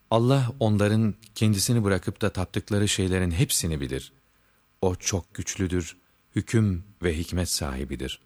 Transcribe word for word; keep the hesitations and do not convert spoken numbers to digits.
Allah onların kendisini bırakıp da taptıkları şeylerin hepsini bilir. O çok güçlüdür, hüküm ve hikmet sahibidir.